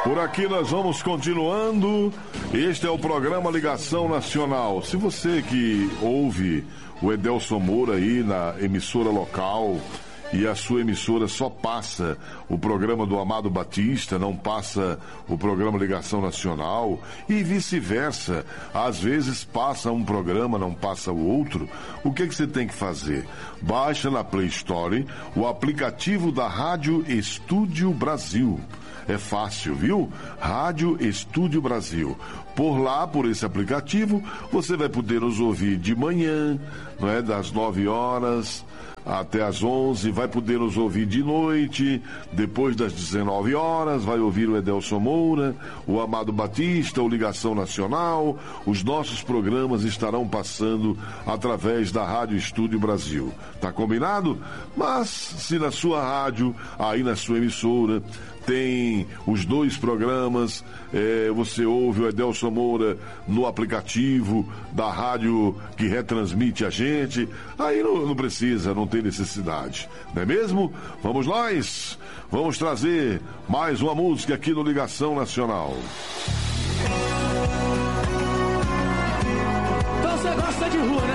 Por aqui nós vamos continuando. Este é o programa Ligação Nacional. Se você que ouve o Edelson Moura aí na emissora local e a sua emissora só passa o programa do Amado Batista, não passa o programa Ligação Nacional e vice-versa, às vezes passa um programa, não passa o outro, o que você tem que fazer? Baixa na Play Store o aplicativo da Rádio Estúdio Brasil. É fácil, viu? Rádio Estúdio Brasil. Por lá, por esse aplicativo, você vai poder nos ouvir de manhã, não é? Das 9 horas até as 11, vai poder nos ouvir de noite, depois das 19 horas, vai ouvir o Edelson Moura, o Amado Batista, o Ligação Nacional. Os nossos programas estarão passando através da Rádio Estúdio Brasil. Tá combinado? Mas, se na sua rádio, aí na sua emissora, tem os dois programas, você ouve o Edelson Moura no aplicativo da rádio que retransmite a gente, aí não precisa, não tem necessidade, não é mesmo? Vamos nós, vamos trazer mais uma música aqui no Ligação Nacional. Então você gosta de rua, né?